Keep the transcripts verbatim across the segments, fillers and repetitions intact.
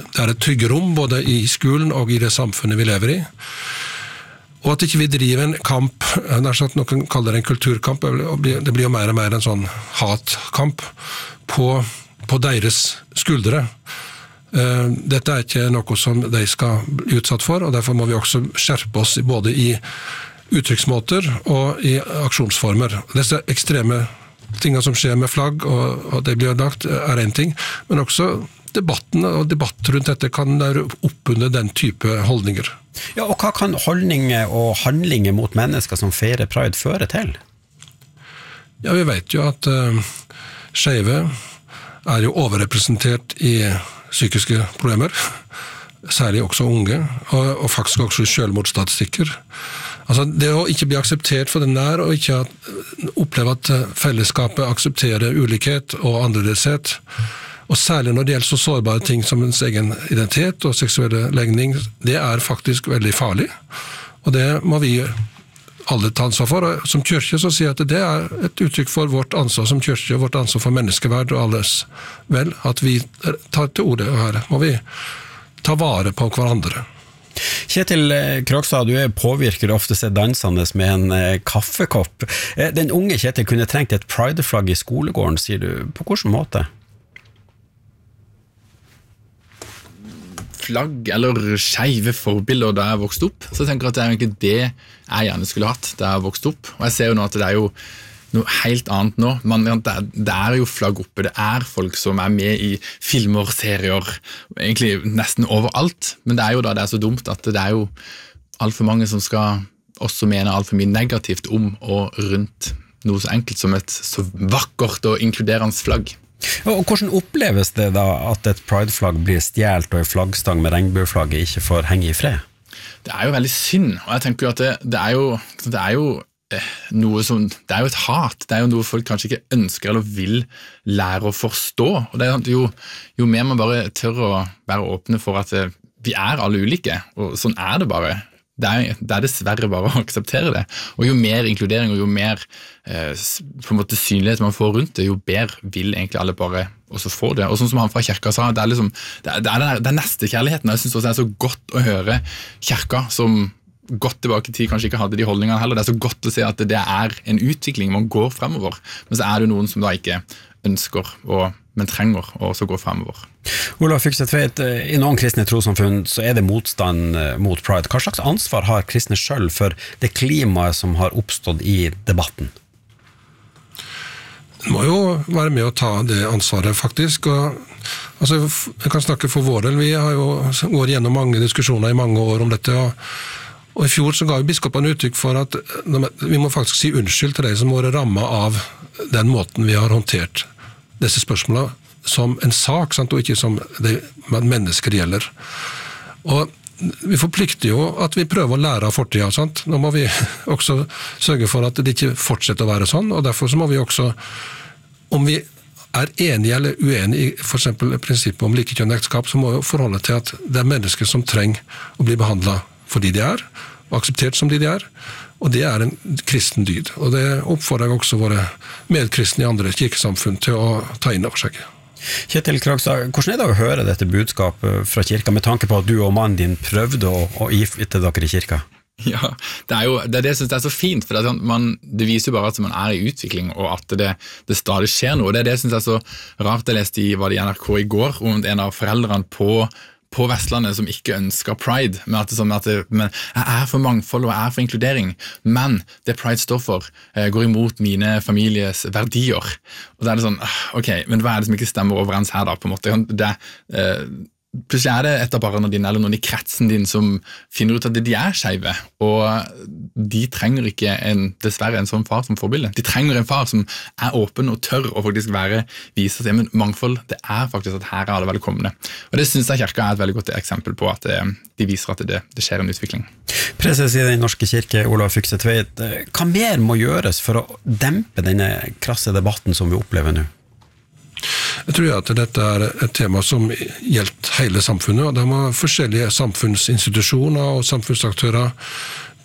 det er et tryggerom både i skolen og i det samfunnet vi lever i. Og at ikke vi driver en kamp, sagt, noen kaller det en kulturkamp, det blir jo mer og mer en sånn hatkamp på, på deres skuldre. Dette er ikke noe som de skal bli utsatt for, og derfor må vi også skjerpe oss både i uttrykksmåter og i aksjonsformer. Disse ekstreme tingene som skjer med flagg, og, og det blir lagt, er en ting, men også debatten og debatt rundt dette kan være oppunder den type holdninger. Ja, og hva kan holdninger og handlinger mot mennesker som feirer pride føre til? Ja, vi vet jo at uh, skeive er jo overrepresentert i psykiske problemer, særlig også unge, og, og faktisk også selvmordsstatistikker. Altså, det å ikke bli akseptert for den der, og ikke oppleve at fellesskapet aksepterer ulikhet og annerledeshet, og særlig når det gjelder så sårbare ting som ens egen identitet og seksuelle legning, det er faktisk veldig farlig, og det må vi alle ta ansvar for. Og som kirke så sier jeg at det er et uttrykk for vårt ansvar som kirke, vårt ansvar for menneskeverd og alles vel, at vi tar til ordet her. Må vi ta vare på hverandre. Kjetil Krogstad, du er påvirker ofte sett dansende med en kaffekopp. Den unge Kjetil kunne trengt et prideflagg i skolegården, sier du. På hvilken måte? Flagg eller skeive forbilder da jeg vokste opp, så tenker jeg at det er egentlig det jeg gjerne skulle hatt da jeg vokste opp. Og jeg ser jo nå at det er jo noe helt annet nå. Man, det, er, det er jo flagg oppe, det er folk som er med i filmer, serier, egentlig nesten overalt. Men det er jo da det er så dumt at det er jo alt for mange som skal også mene alt for mye negativt om og rundt noe så enkelt som et så vakkert og inkluderende flagg. Og hvordan oppleves det da at et prideflagg blir stjelt og en flaggstang med regnbueflagget ikke får henge i fred? Det er jo veldig synd, og jeg tenker jo at det, det er jo, det er jo noe som, det er jo et hat, det er jo noe folk kanskje ikke ønsker eller vil lære å forstå, og det er jo, jo mer man bare tør å være åpne for at vi er alle ulike, og sånn er det bare. Det er, det er dessverre bare å akseptere det, og jo mer inkludering og jo mer eh, på en måte synlighet man får rundt det, jo bedre vil egentlig alle bare også få det. Og sånn som han fra kirka sa, det er liksom, det er, det er, det er nestekjærligheten. Jeg synes også det er så godt å høre kirka som godt tilbake i tid kanskje ikke hadde de holdningene heller. Det er så godt å se at det er en utvikling, man går fremover, men så er det noen som da ikke ønsker å men trenger å også gå fremover. Olav Fykse-Tveit, i noen kristne trossamfunn så er det motstand mot pride. Hva slags ansvar har kristne selv for det klimaet som har oppstått i debatten? Man må jo være med å ta det ansvaret faktisk. Og, altså, jeg kan snakke for vår del. Vi har jo gått gjennom mange diskusjoner i mange år om dette, og, og i fjor så ga jo biskopen uttrykk for at vi må faktisk si unnskyld til de som må ramme av den måten vi har håndtert disse spørsmålene som en sak, sant, og ikke som det mennesker gjelder. Og vi forplikter jo at vi prøver å lære av fortida, sant? Nå må vi også sørge for at det ikke fortsetter å være sånn, og derfor så må vi også, om vi er enige eller uenige i for eksempel prinsippet om likekjønnekteskap, så må vi forholde til at det er mennesker som trenger å bli behandlet fordi de er, og akseptert som de de er, og det er en kristen dyd. Og det oppfordrer jeg også våre medkristne i andre kirkesamfunn til å ta inn over seg. Kjetil Krogstad, hvordan er det å høre dette budskapet fra kirka, med tanke på at du og mannen din prøvde å, å gifte dere i kirka? Ja, det er jo det, er det jeg synes det er så fint, for det, man, det viser jo bare at man er i utvikling, og at det, det stadig skjer noe. Det er det jeg synes er så rart. Jeg leste i, var det i N R K i går, om en av foreldrene på på Vestlandet som ikke ønsker pride, men at det, sånn at det, men jeg er for mangfold og jeg er for inkludering, men det pride står for eh, går imot mine families verdier. Og da er det sånn, ok, men hva er det som ikke stemmer overens her da, på en måte? Det, eh, plutselig er det et av barna dine eller noen i kretsen din som finner ut at de er skeive, og de trenger ikke en, dessverre en sånn far som forbilde. De trenger en far som er åpen og tør å faktisk være, vise seg, men mangfold, det er faktisk at her er alle velkomne. Og det synes jeg kirka er et veldig godt eksempel på, at det, de viser at det, det skjer en utvikling. Preses i Den norske kirke, Olav Fykse-Tveit, hva mer må gjøres for å dempe denne krasse debatten som vi opplever nå? Jeg tror at dette er et tema som gjelder hele samfunnet, og det må forskjellige samfunnsinstitusjoner og samfunnsaktører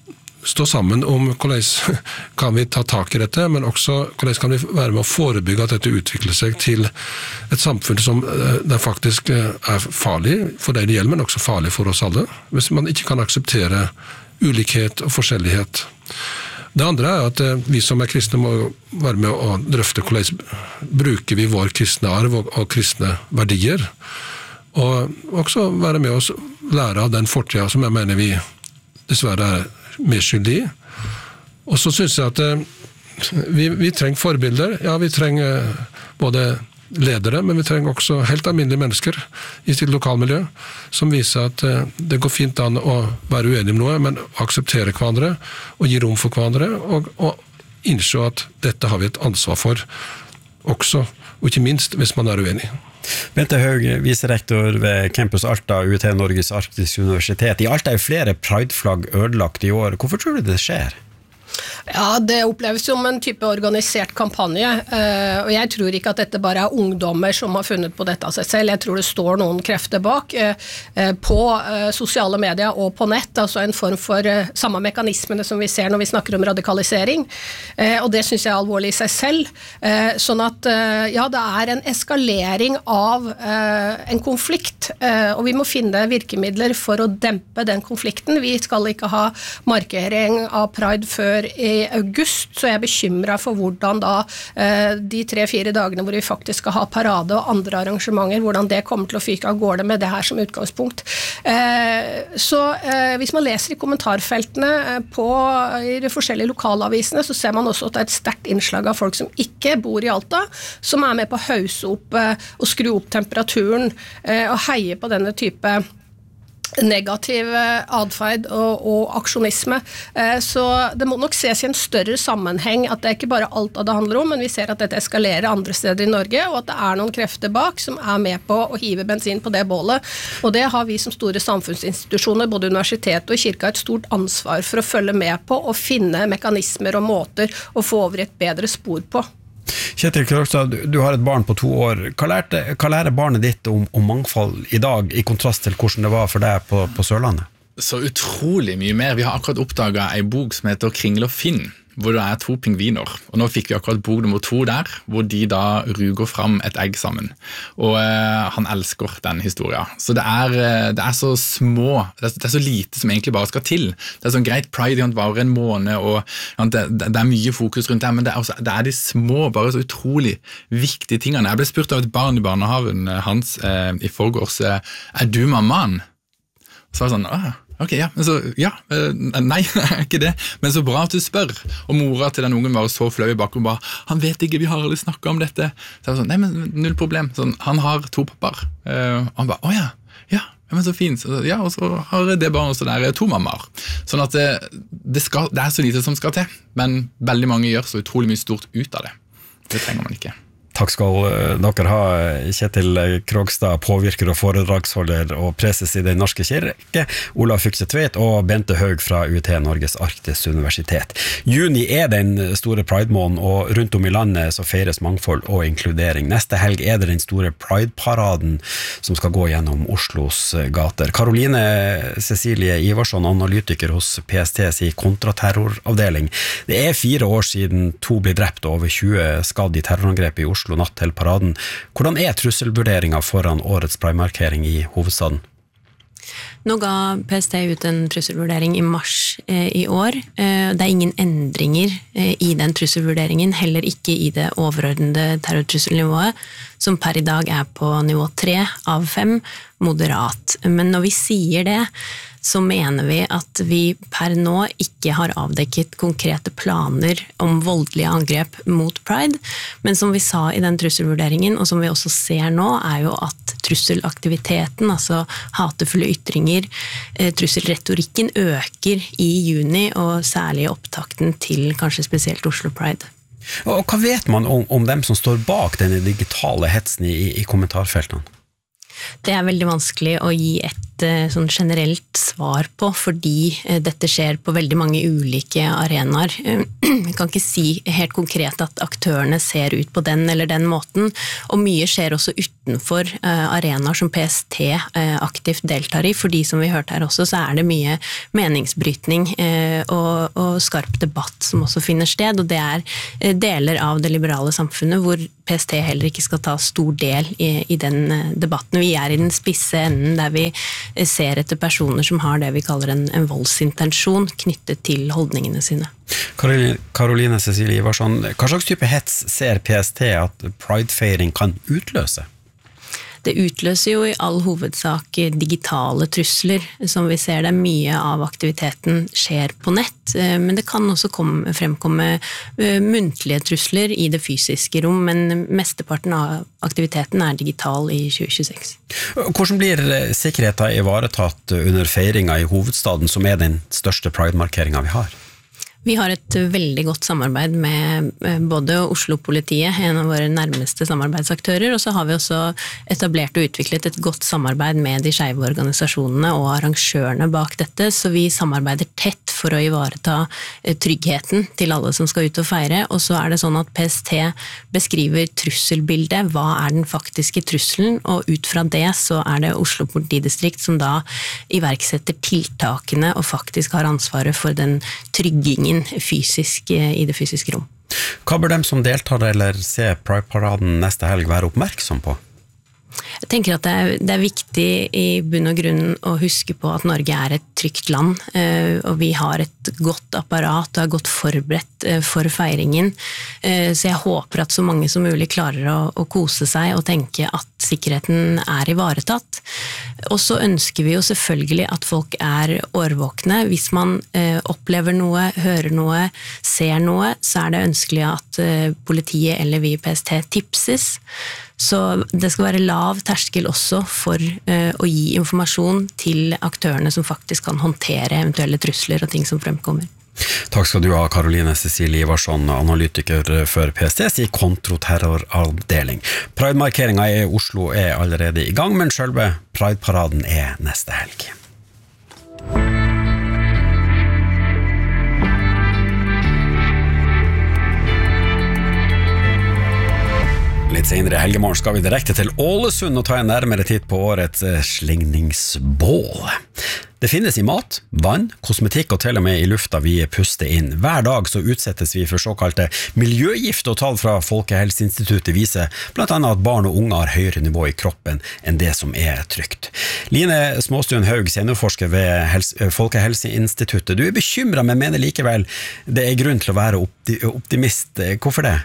stå sammen om hvordan kan vi ta tak i dette, men også hvordan kan vi være med å forebygge at dette utvikler seg til et samfunn som det faktisk er farlig for deg det gjelder, men også farlig for oss alle, hvis man ikke kan akseptere ulikhet og forskjellighet. Det andre er at vi som er kristne må være med å drøfte hvordan bruker vi vår kristne arv og, og kristne verdier, og også være med å lære av den fortida som jeg mener vi dessverre er medskyldig. Og så synes jeg at vi, vi trenger forbilder. Ja, vi trenger både ledere, men vi trenger også helt alminnelige mennesker i sitt lokalmiljø, som viser at det går fint an å være uenig om noe, men akseptere hverandre, og gi rom for hverandre, og, og innse at dette har vi et ansvar for også, og ikke minst hvis man er uenig. Bente Haug, viserektor ved Campus Alta, U T Norges Arktiske Universitet. I Alta er flere Pride-flagg ødelagt i år. Hvorfor tror du det skjer? Ja, det oppleves som en type organisert kampanje, og jeg tror ikke at dette bare er ungdommer som har funnet på dette av seg selv. Jeg tror det står noen krefter bak på sosiale medier og på nett, altså en form for samme mekanismene som vi ser når vi snakker om radikalisering, og det synes jeg er alvorlig i seg selv. Sånn at, ja, det er en eskalering av en konflikt, og vi må finne virkemidler for å dempe den konflikten. Vi skal ikke ha markering av Pride før i august, så jeg er bekymret for hvordan da de tre-fire dagene hvor vi faktisk skal ha parade og andre arrangementer, hvordan det kommer til å fyke av gårde med det her som utgangspunkt. Så hvis man leser i kommentarfeltene på i de forskjellige lokalavisene, så ser man også at det er et sterkt innslag av folk som ikke bor i Alta, som er med på å hause opp og skru opp temperaturen og heie på denne type negativ adferd og, og aksjonisme. Så det må nok ses i en større sammenheng at det er ikke bare Alta det handler om, men vi ser at dette eskalerer andre steder i Norge, og at det er noen krefter bak som er med på å hive bensin på det bålet. Og det har vi som store samfunnsinstitusjoner, både universitet og kirka, et stort ansvar for å følge med på og finne mekanismer og måter å få over et bedre spor på. Kjetil Krogstad, du har et barn på to år. Hva, lærte, hva lærer barnet ditt om, om mangfold i dag, i kontrast til hvordan det var for deg på, på Sørlandet? Så utrolig mye mer. Vi har akkurat oppdaget en bok som heter Kringle og Finn, hvor det er to pingviner. Og nå fikk vi akkurat bok nummer to der, hvor de da ruger fram et egg sammen. Og eh, han elsker den historien. Så det er, det er så små, det er, det er så lite som egentlig bare skal til. Det er sånn greit, Pride kan vare en måned, og det, det er mye fokus rundt det, men det er, også, det er de små, bare så utrolig viktige tingene. Jeg ble spurt av et barn i barnehaven hans eh, i forgårs, eh, er du mammaen? Så var det sånn, åh, ok, ja, men så, ja, nei, ikke det, men så bra at du spør. Og mora til den ungen var så flau i bakken, bare, han vet ikke, vi har aldri snakket om dette. Så jeg var sånn, nei, men null problem. Sånn, han har to pappaer. Uh, og han bare, åja, ja, men så fint. Så, ja, og så har det barn også der to mammaer. Sånn at det, det, skal, det er så lite som skal til, men veldig mange gjør så utrolig mye stort ut av det. Det trenger man ikke. Takk skal dere ha, Kjetil Krogstad, påvirker og foredragsholder og preses i Den norske kirke, Olav Fykse Tveit og Bente Haug fra U T Norges Arktiske Universitet. Juni er den store Pride-måneden, og rundt om i landet så feires mangfold og inkludering. Neste helg er det den store Pride-paraden som skal gå gjennom Oslos gater. Karoline Cecilie Ivarsson, analytiker hos P S T's kontraterroravdeling. Det er fire år siden to ble drept og over tjue skadd i terrorangrep i Oslo natt til paraden. Hvordan er trusselvurderingen foran årets Pride-markering i hovedstaden? Nå ga P S T ut en trusselvurdering i mars eh, i år. Eh, det er ingen endringer eh, i den trusselvurderingen, heller ikke i det overordnede terrortrusselnivået, som per i dag er på nivå tre av fem, moderat. Men når vi sier det, så mener vi at vi per nå ikke har avdekket konkrete planer om voldelige angrep mot Pride, men som vi sa i den trusselvurderingen, og som vi også ser nå, er jo at trusselaktiviteten, altså hatefulle ytringer, trusselretorikken øker i juni, og særlig opptakten til kanskje spesielt Oslo Pride. Og hva vet man om, om dem som står bak denne digitale hetsen i, i kommentarfeltene? Det er veldig vanskelig å gi et et sånn generelt svar på, fordi dette skjer på veldig mange ulike arenaer. Vi kan ikke si helt konkret at aktørene ser ut på den eller den måten, og mye skjer også utenfor arenaer som P S T aktivt deltar i, fordi som vi hørte her også, så er det mye meningsbrytning og, og skarp debatt som også finner sted, og det er deler av det liberale samfunnet hvor P S T heller ikke skal ta stor del i, i den debatten. Vi er i den spisse enden der vi ser etter personer som har det vi kaller en, en voldsintensjon knyttet til holdningene sine. Karoline Cecilie Ivarsson, hva slags type hets ser P S T at pridefeiring kan utløse? Det utløser jo i all hovedsak digitale trusler, som vi ser det mye av aktiviteten skjer på nett, men det kan også komme, fremkomme muntlige trusler i det fysiske rom, men mesteparten av aktiviteten er digital i tjue tjueseks. Hvordan blir sikkerheten ivaretatt under feiringen i hovedstaden, som er den største pride-markeringen vi har? Vi har et veldig godt samarbeid med både Oslo-politiet, en av våre nærmeste samarbeidsaktører, og så har vi også etablert og utviklet et godt samarbeid med de skeive organisasjonene og arrangørene bak dette, så vi samarbeider tett for å ivareta tryggheten til alle som skal ut og feire, og så er det sånn at P S T beskriver trusselbildet, hva er den faktiske trusselen, og ut fra det så er det Oslo politidistrikt som da iverksetter tiltakene og faktisk har ansvaret for den tryggingen fysisk i det fysiske rom. Hva bør dem som deltar eller ser Pride-paraden neste helg være oppmerksom på? Jeg tenker at det er, det er viktig i bunn og grunn å huske på at Norge er et trygt land, og vi har et godt apparat og er godt forberedt for feiringen, så jeg håper at så mange som mulig klarer å, å kose seg og tenke at sikkerheten er ivaretatt. Og så ønsker vi jo selvfølgelig at folk er årvåkne. Hvis man opplever noe, hører noe, ser noe, så er det ønskelig at politiet eller vi i P S T tipses. Så det skal være lav terskel også for uh, å gi informasjon til aktørene som faktisk kan håndtere eventuelle trusler og ting som fremkommer. Takk skal du ha, Karoline Cecilie Ivarsson, analytiker for P S T's i kontraterroravdeling. Pride-markeringen i Oslo er allerede i gang, men selve Pride-paraden er neste helg. Litt senere i helgemorgen skal vi direkte til Ålesund og ta en nærmere titt på årets slingningsbål. Det finnes i mat, vann, kosmetikk og til og med i lufta vi puster inn. Hver dag så utsettes vi for såkalte miljøgift, og tall fra Folkehelseinstituttet viser blant annet at barn og unge har høyere nivå i kroppen enn det som er trygt. Line Småstuen Haug, seniorforsker ved Helse- Folkehelseinstituttet. Du er bekymret, men mener likevel det er grunn til å være optimist. Hvorfor det?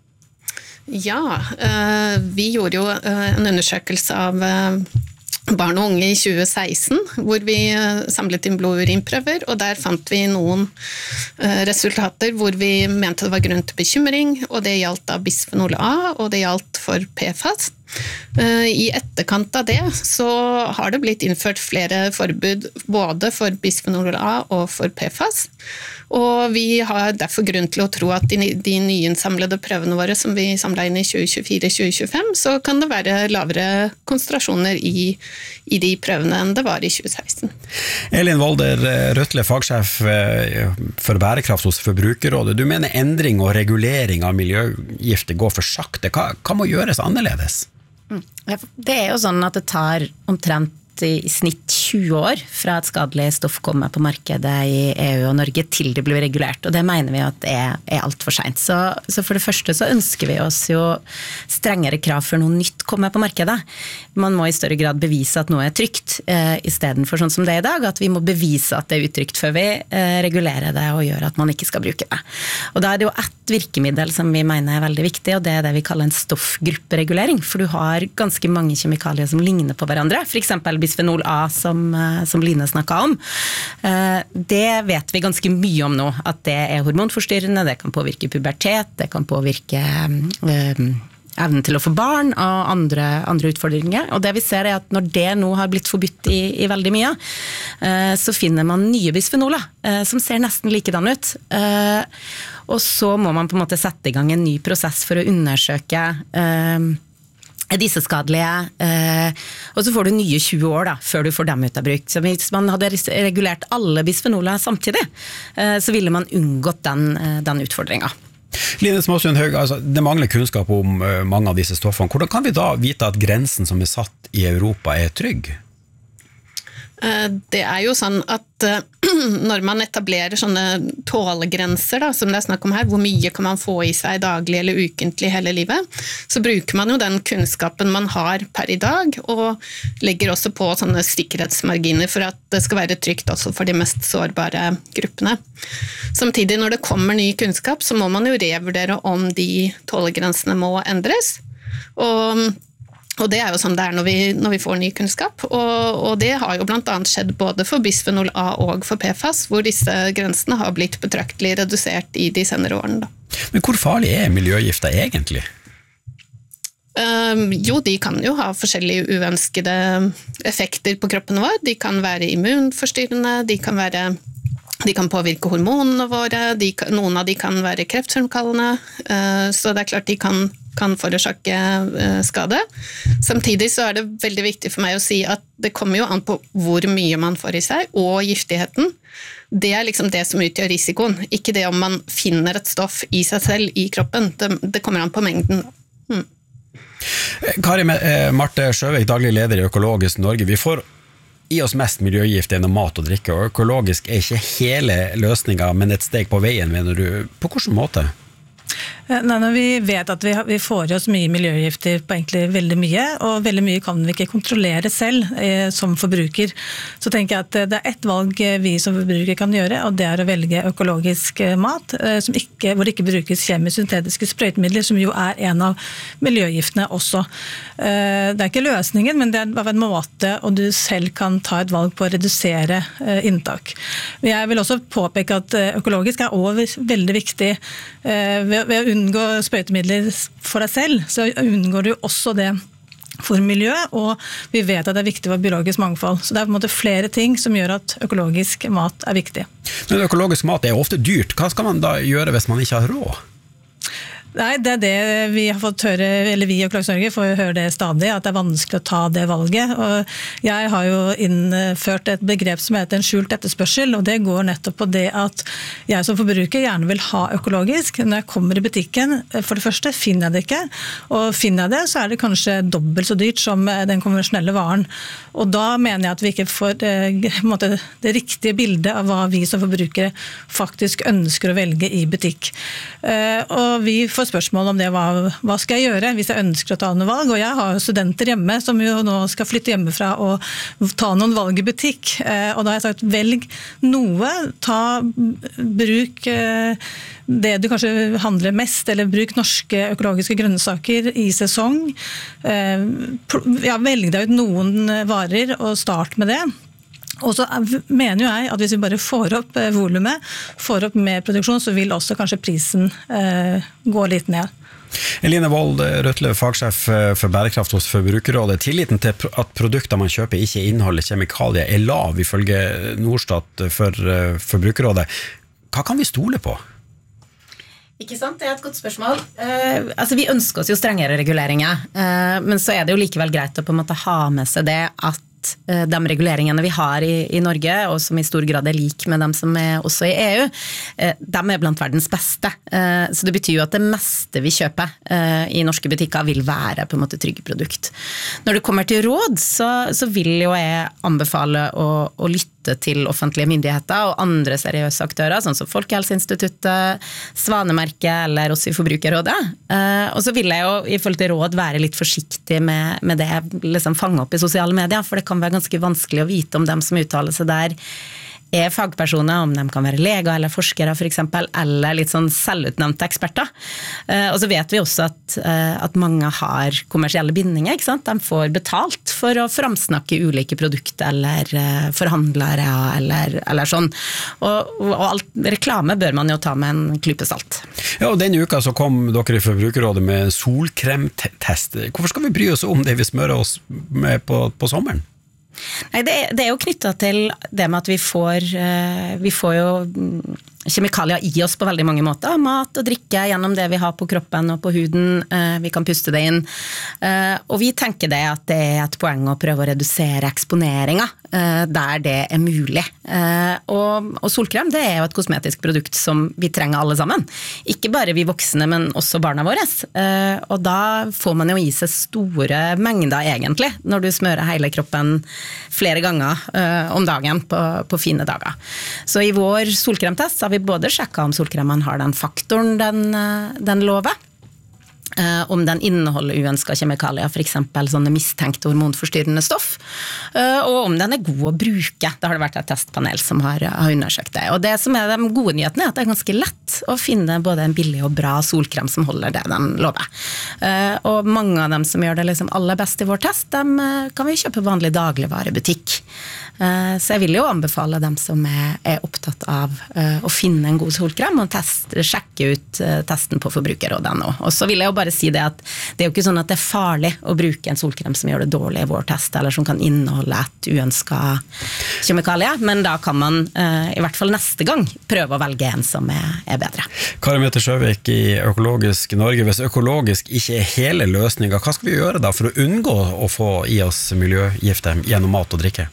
Ja, vi gjorde jo en undersøkelse av barn og unge i tjue seksten, hvor vi samlet inn blodurinprøver, og der fant vi noen resultater hvor vi mente det var grunn til bekymring, og det gjaldt da bisfenol A, og det gjaldt for P F A S. I etterkant av det så har det blitt innført flere forbud både for bisfenol A og for P F A S, og vi har derfor grunn til å tro at de, de nyinnsamlede prøvene våre som vi samlet inn i tjue tjuefire til tjue tjuefem, så kan det være lavere konsentrasjoner i, i de prøvene enn det var i tjue seksten. Elin Volder Røtle, fagsjef for bærekraft hos Forbrukerrådet. Du mener endring og regulering av miljøgifter går for sakte. Hva, hva må gjøres annerledes? Det er jo sånn at det tar omtrent i snitt tjue år fra et skadelig stoff kommer på markedet i E U og Norge til det blir regulert, og det mener vi at er, er alt for sent. Så, så for det første så ønsker vi oss jo strengere krav før noe nytt kommer på markedet. Man må i større grad bevise at noe er trygt, eh, i stedet for sånn som det er i dag, at vi må bevise at det er utrygt før vi eh, regulerer det og gjør at man ikke skal bruke det. Og da er det jo ett virkemiddel som vi mener er veldig viktig, og det er det vi kaller en stoffgrupperegulering, for du har ganske mange kjemikalier som ligner på hverandre, for eksempel bisfenol A som, som Line snakket om. Det vet vi ganske mye om nå, at det er hormonforstyrrende, det kan påvirke pubertet, det kan påvirke øh, evnen til å få barn og andre, andre utfordringer. Og det vi ser er at når det nå har blitt forbudt i, i veldig mye, øh, så finner man nye bisfenoler øh, som ser nesten likedan ut. Øh, og så må man på en måte sette i gang en ny prosess for å undersøke øh, er disse skadelige, eh, og så får du nye tjue år da, før du får dem ut av bruk. Så hvis man hadde regulert alle bisfenoler samtidig, eh, så ville man unngått den, den utfordringen. Line Småsund Haug, altså, det mangler kunnskap om uh, mange av disse stoffene. Hvordan kan vi da vite at grensen som er satt i Europa er trygg? Det er jo sånn at når man etablerer sånne tålegrenser da, som det er snakk om her, hvor mye kan man få i seg daglig eller ukentlig hele livet, så bruker man jo den kunnskapen man har per i dag, og legger også på sånne sikkerhetsmarginer for at det skal være trygt også for de mest sårbare gruppene. Samtidig, når det kommer ny kunnskap, så må man jo revurdere om de tålegrensene må endres, og Og det er jo sånn det er når vi, når vi får ny kunnskap, og, og det har jo blant annet skjedd både for bisfenol A og for P F A S, hvor disse grensene har blitt betraktelig redusert i de senere årene. Da. Men hvor farlig er miljøgifter egentlig? Um, jo, de kan jo ha forskjellige uønskede effekter på kroppen vår. De kan være immunforstyrrende, de kan være De kan påvirke hormonene våre, de, noen av de kan være kreftfremkallende, uh, så det er klart de kan, kan forårsake uh, skade. Samtidig så er det veldig viktig for meg å si at det kommer jo an på hvor mye man får i seg, og giftigheten. Det er liksom det som utgjør risikoen, ikke det om man finner et stoff i seg selv i kroppen. Det, det kommer an på mengden. Hmm. Kari Marte Sjøvik, daglig leder i Økologisk Norge. Vi får i oss mest miljøgift gjennom mat og drikke, og økologisk er ikke hele løsningen, men et steg på veien, mener du. På hvilken måte? Nei, når vi vet at vi, har, vi får i oss mye miljøgifter på egentlig veldig mye, og veldig mye kan vi ikke kontrollere selv eh, som forbruker, så tenker jeg at det er ett valg vi som forbruker kan gjøre, og det er å velge økologisk mat, eh, som ikke, hvor det ikke brukes kjemisk syntetiske sprøytemidler, som jo er en av miljøgiftene også. Eh, det er ikke løsningen, men det er bare en måte, og du selv kan ta et valg på å redusere eh, inntak. Jeg vil også påpeke at økologisk er også veldig viktig eh, ved, ved å unngå sprøytemidler for deg selv, så unngår du også det for miljø, og vi vet at det er viktig for biologisk mangfold. Så det er på en måte flere ting som gjør at økologisk mat er viktig. Men økologisk mat er ofte dyrt. Hva skal man da gjøre hvis man ikke har råd? Nei, det er det vi har fått høre, eller vi i Økologisk Norge får høre det stadig, at det er vanskelig å ta det valget. Og jeg har jo innført et begrep som heter en skjult etterspørsel, og det går nettopp på det at jeg som forbruker gjerne vil ha økologisk. Når jeg kommer i butikken, for det første finner jeg det ikke, og finner jeg det, så er det kanskje dobbelt så dyrt som den konvensjonelle varen. Og da mener jeg at vi ikke får eh, måte, det riktige bildet av hva vi som forbrukere faktisk ønsker å velge i butikk. Eh, og vi får spørsmål om det, hva, hva skal jeg gjøre hvis jeg ønsker å ta noen valg, og jeg har studenter hjemme som jo nå skal flytte hjemmefra og ta noen valg i butikk, eh, og da har jeg sagt, velg noe, ta, bruk eh, det du kanskje handler mest, eller bruk norske økologiske grønnsaker i sesong, eh, ja, velg deg ut noen varer og start med det. Og så mener jeg at hvis vi bare får opp volumet, får opp mer produksjon, så vil også kanskje prisen eh, gå litt ned. Eline Wold Røtlev, fagsjef for bærekraft hos Forbrukerrådet. Tilliten til at produkter man kjøper ikke inneholder kjemikalier er lav ifølge Norstat for Forbrukerrådet. Hva kan vi stole på? Ikke sant, det er et godt spørsmål. Eh, altså vi ønsker oss jo strengere reguleringer, eh, men så er det jo likevel greit å på en måte ha med seg det at de reguleringene vi har i, i Norge, og som i stor grad er lik med dem som er også i E U, de er blant verdens beste. Så det betyr jo at det meste vi kjøper i norske butikker vil være på en måte trygge produkt. Når det kommer til råd, så, så vil jo jeg anbefale å, å lytte til offentlige myndigheter og andre seriøse aktører, sånn som Folkehelseinstituttet, Svanemerket eller oss i Forbrukerrådet. Og så vil jeg jo i forhold til råd være litt forsiktig med, med det liksom fange opp i sosiale medier, for det kan være ganske vanskelig å vite om dem som uttaler seg der er fagpersoner, om de kan være leger eller forskere for eksempel, eller litt sånn selvutnevnte eksperter. Og så vet vi også at, at mange har kommersielle bindinger, ikke sant? De får betalt for å framsnakke ulike produkter eller forhandlere eller, eller sånn. Og, og alt, reklame bør man jo ta med en klype salt. Ja, og denne uka så kom dere i Forbrukerrådet med solkremtest. Hvorfor skal vi bry oss om det vi smører oss med på, på sommeren? Nei, det er, det er jo knyttet til det med at vi får, vi får jo kjemikalier i oss på veldig mange måter. Mat og drikke gjennom det vi har på kroppen og på huden. Vi kan puste det inn. Og vi tenker det at det er et poeng å prøve å redusere eksponeringen der det er mulig. Og, og solkrem, det er jo et kosmetisk produkt som vi trenger alle sammen. Ikke bare vi voksne, men også barna våre. Og da får man jo i seg store mengder egentlig, når du smører hele kroppen flere ganger om dagen på, på fine dager. Så i vår solkremtest har vi både sjekket om solkremen har den faktoren den, den lover, om den inneholder uønsket kjemikalier, for eksempel sånne mistenkte hormonforstyrrende stoff, og om den er god å bruke. Det har det vært et testpanel som har, har undersøkt det. Og det som er de gode nyhetene er at det er ganske lett å finne både en billig og bra solkrem som holder det den lover. Og mange av dem som gjør det liksom aller best i vår test, dem kan vi kjøpe vanlig dagligvarebutikk. Så jeg vil jo anbefale dem som er, er opptatt av å finne en god solkrem og teste, sjekke ut testen på forbrukerrådene. Og så vil jeg jo bare si det at det er jo ikke sånn at det er farlig å bruke en solkrem som gjør det dårlig i vår test, eller som kan inneholde et uønsket kjemikalie, men da kan man i hvert fall neste gang prøve å velge en som er, er bedre. Kari Mette Sjøvik i Økologisk Norge, hvis økologisk ikke er hele løsningen, hva skal vi gjøre da for å unngå å få i oss miljøgifter gjennom mat og drikke?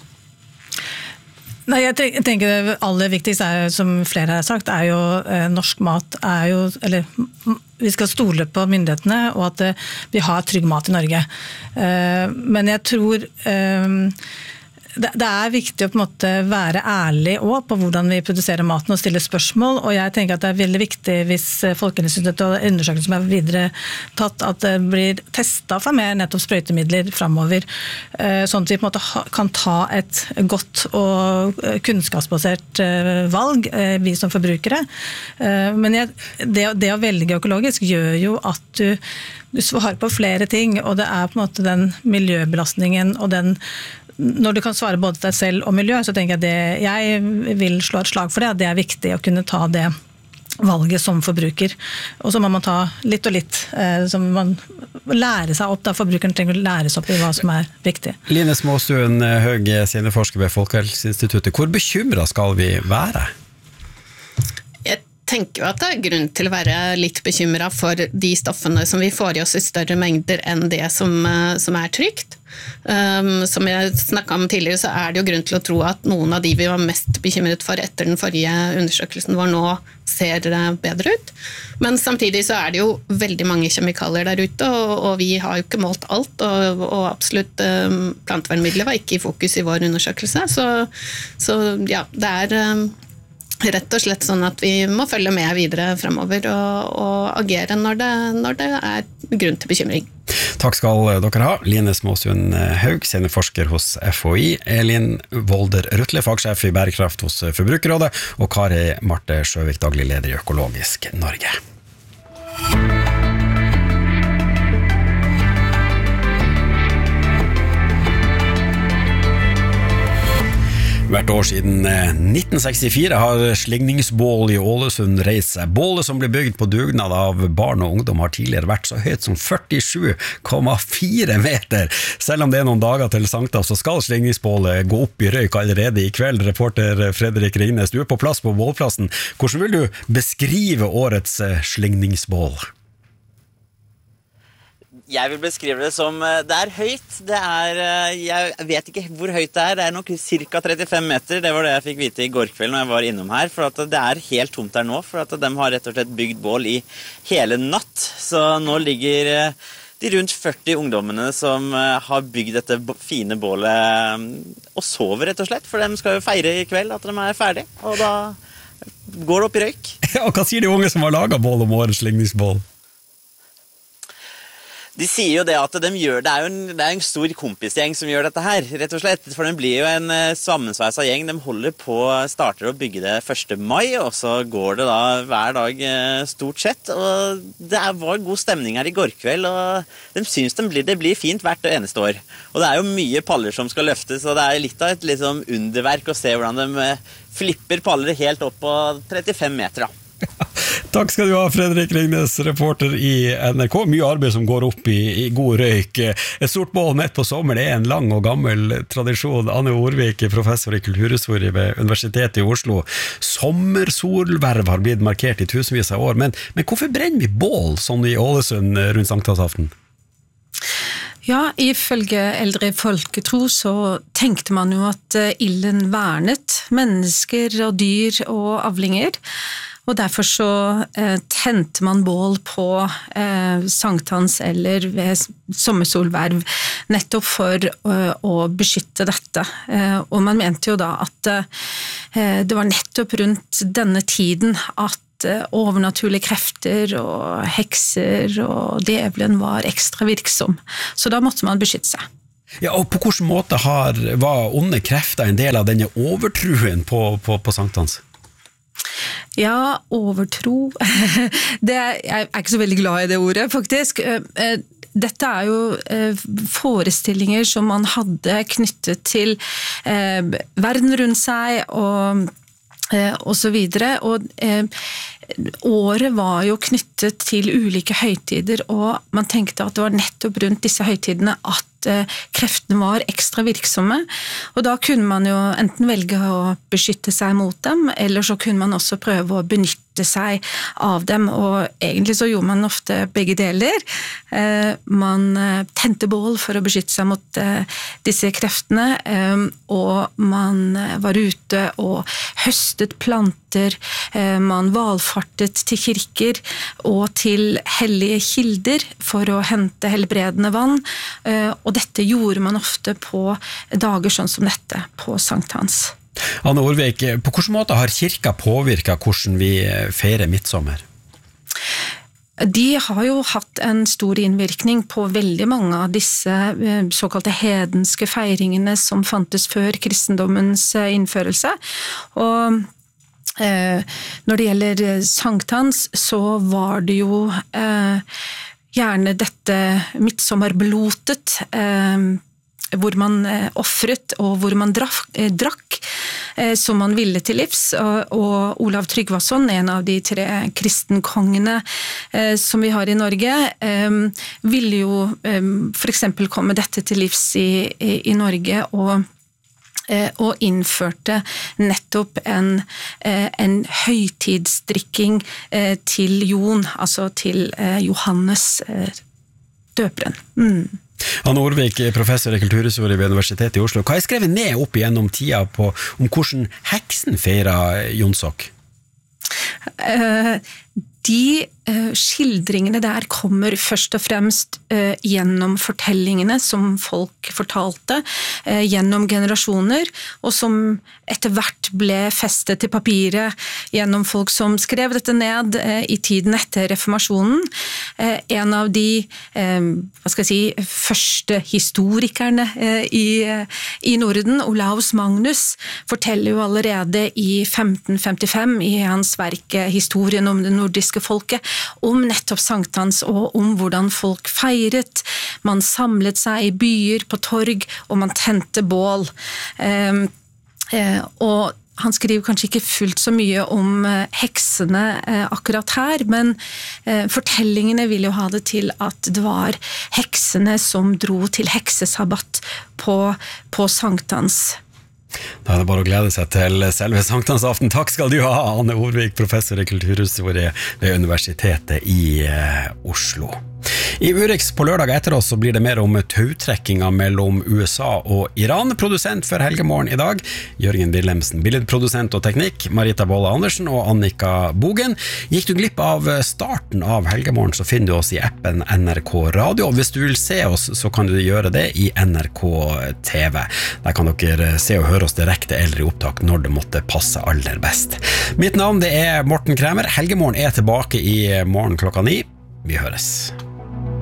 Nei, jeg tenker det aller viktigste er, som flere har sagt, er jo eh, norsk mat er jo, eller vi skal stole på myndighetene og at eh, vi har trygg mat i Norge. Eh, men jeg tror eh, det, det er viktig å på en måte være ærlig også på hvordan vi produserer maten og stille spørsmål, og jeg tenker at det er veldig viktig hvis Folkehelseinstituttet og undersøkelsen som er videre tatt, at det blir testet for mer nettopp sprøytemidler fremover, sånn at vi på en måte kan ta et godt og kunnskapsbasert valg, vi som forbrukere. Men jeg, det, det å velge økologisk gjør jo at du, du svarer på flere ting, og det er på en måte den miljøbelastningen og den når du kan svare både til deg selv og miljø, så tenker jeg det, jeg vil slå et slag for det, at det er viktig å kunne ta det valget som forbruker. Og så må man ta litt og litt, eh, som man lærer seg opp, da forbrukeren trenger å lære seg opp i hva som er viktig. Line Småstuen, Høg seniorforsker ved Folkehelseinstituttet, hvor bekymret skal vi være? Jeg tenker jo at det er grunn til å være litt bekymret for de stoffene som vi får i oss i større mengder enn det som, som er trygt. Um, som jeg snakket om tidligere, så er det jo grunn til å tro at noen av de vi var mest bekymret for etter den forrige undersøkelsen vår nå ser bedre ut. Men samtidig så er det jo veldig mange kjemikalier der ute, og, og vi har jo ikke målt alt, og, og absolutt um, plantevernmidler var ikke i fokus i vår undersøkelse, så, så ja, det er um, rett og slett sånn at vi må følge med videre fremover og, og agere når det, når det er grunn til bekymring. Takk skal dere ha. Line Småstuen Haug, seniorforsker hos F H I, Elin Volder Rutle, fagsjef i bærekraft hos Forbrukerrådet, og Kari Marte Sjøvik, daglig leder i Økologisk Norge. Hvert år siden nitten sekstifire har slingningsbål i Ålesund reist seg. Bålet som ble bygd på dugnad av barn og ungdom har tidligere vært så høyt som førtisju komma fire meter. Selv om det er noen dager til sankthans, så skal slingningsbålet gå opp i røyk allerede i kveld. Reporter Fredrik Ringnes, du er på plass på bålplassen. Hvordan vil du beskrive årets slingningsbål? Jeg vil beskrive det som, det er høyt, det er, jeg vet ikke hvor høyt det er, det er nok cirka trettifem meter, det var det jeg fikk vite i går kveld når jeg var innom her, for at det er helt tomt her nå, for at de har rett og slett bygd bål i hele natt, så nå ligger de rundt førti ungdommene som har bygd dette fine bålet og sover rett og slett, for de skal jo feire i kveld at de er ferdig, og da går det opp i røyk. Ja, og hva sier de unge som har laget bål om årets slingningsbål? De sier jo det at de gjør, det er jo en, det er en stor kompisgjeng som gjør dette her, rett og slett. For det blir jo en sammensveisa gjeng. De holder på, starter å bygge det første mai, og så går det da hver dag stort sett. Og det var god stemning her i går kveld, og de synes de blir, det blir fint hvert eneste år. Og det er jo mye paller som skal løftes, og det er litt av et liksom underverk å se hvordan de flipper paller helt opp på trettifem meter da. Takk skal du ha, Fredrik Ringnes, reporter i N R K. Mye arbeid som går opp i, i god røyk. Et stort bål midt på sommeren er en lang og gammel tradisjon. Anne Orvik, professor i kulturhistorie ved Universitetet i Oslo. Sommersolverv har blitt markert i tusenvis av år, men, men hvorfor brenner vi bål sånn i Ålesund rundt sankthansaften? Ja, ifølge eldre folketro så tenkte man jo at ilden vernet mennesker og dyr og avlinger, og derfor så eh, tente man bål på eh, sankthans eller ved sommersolverv, nettopp for eh, å beskytte dette. Eh, og man mente jo da at eh, det var nettopp rundt denne tiden at overnaturlige krefter og hekser og djevelen var ekstra virksom. Så da måtte man beskytte seg. Ja, og på hvilken måte har, var onde krefter en del av denne overtruen på, på, på sankthans? Ja, overtro. det er, jeg er ikke så veldig glad i det ordet, faktisk. Dette er jo forestillinger som man hadde knyttet til verden rundt seg og og så videre, og eh, året var jo knyttet til ulike høytider, og man tenkte at det var nettopp rundt disse høytidene at eh, kreftene var ekstra virksomme, og da kunne man jo enten velge å beskytte seg mot dem, eller så kunne man også prøve å benytte seg av dem, og egentlig så gjorde man ofte begge deler. Eh, man eh, tente bål for å beskytte seg mot eh, disse kreftene, eh, og man eh, var ute og høstet planter, eh, man valfartet til kirker og til hellige kilder for å hente helbredende vann, eh, og dette gjorde man ofte på dager sånn som dette, på sankthans. Anne Orvik, på hvilken måte har kirka påvirket hvordan vi feirer midtsommer? De har jo hatt en stor innvirkning på veldig mange av disse såkalte hedenske feiringene som fantes før kristendommens innførelse, og eh, når det gjelder sankthans så var det jo eh, gjerne dette midtsommerblotet, eh, hvor man eh, offret og hvor man drakk, eh, drakk eh, som man ville til livs, og, og Olav Tryggvason, en av de tre kristenkongene eh, som vi har i Norge, eh, ville jo eh, for eksempel komme dette til livs i, i, i Norge, og og innførte nettopp en, en høytidsdrikking til Jon, altså til Johannes døperen. Mm. Anne Orvik, professor i kulturhistorie ved Universitetet i Oslo. Hva er skrevet ned opp gjennom tida på, om hvordan heksen feirer Jonsok? Uh, de uh, skildringene der kommer først og fremst uh, gjennom fortellingene som folk fortalte uh, gjennom generasjoner, og som etter hvert ble festet til papiret gjennom folk som skrev dette ned uh, i tiden etter reformasjonen. Uh, en av de uh, hva skal jeg si, første historikerne uh, i, uh, i Norden, Olaus Magnus, forteller jo allerede i femten femtifem i hans verk Historien om det nordiske folket, om nettopp sankthans og om hvordan folk feiret. Man samlet seg i byer på torg, og man tente bål. Eh, eh, og han skriver kanskje ikke fullt så mye om eh, heksene eh, akkurat her, men eh, fortellingene vil jo ha det til at det var heksene som dro til heksesabbat på, på sankthans. Da er det bare å glede seg til selve sankthansaften. Takk skal du ha, Anne Orvik, professor i kulturhistorie ved Universitetet i eh, Oslo. I Urix på lørdag etter oss så blir det mer om tautrekkinga mellom U S A og Iran. Produsent for Helgemorgen i dag, Jørgen Wilhelmsen. Billedprodusent og teknikk, Marita Bolle Andersen og Annika Bogen. Gikk du glipp av starten av Helgemorgen, så finner du oss i appen N R K Radio. Og hvis du vil se oss, så kan du gjøre det i N R K T V. Der kan dere se og høre oss direkte eller i opptak når det måtte passe aller best. Mitt navn det er Morten Kremer. Helgemorgen er tilbake i morgen klokka ni. Vi høres.